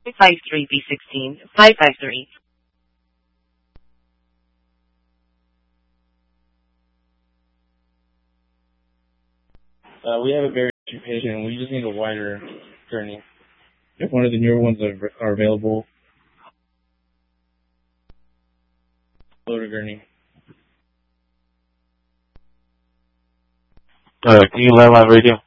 553B16, 553. We have a very patient. We just need a wider gurney. If one of the newer ones are available, loader gurney. Can you land on radio?